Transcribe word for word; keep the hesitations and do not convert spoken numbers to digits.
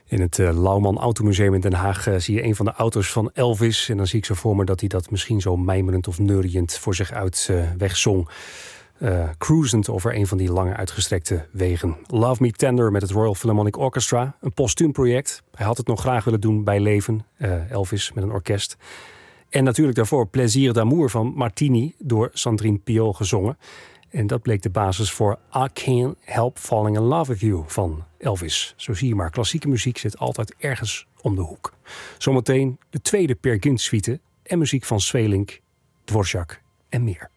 In het uh, Lauwman Automuseum in Den Haag uh, zie je een van de auto's van Elvis. En dan zie ik zo voor me dat hij dat misschien zo mijmerend of neuriënd voor zich uit uh, wegzong. Uh, cruisend over een van die lange uitgestrekte wegen. Love Me Tender met het Royal Philharmonic Orchestra. Een postuum project. Hij had het nog graag willen doen bij leven. Uh, Elvis met een orkest. En natuurlijk daarvoor Plaisir d'amour van Martini door Sandrine Piau gezongen. En dat bleek de basis voor I Can't Help Falling in Love with You van Elvis. Zo zie je maar, klassieke muziek zit altijd ergens om de hoek. Zometeen de tweede Peer Gynt suite en muziek van Sweelinck, Dvorak en meer.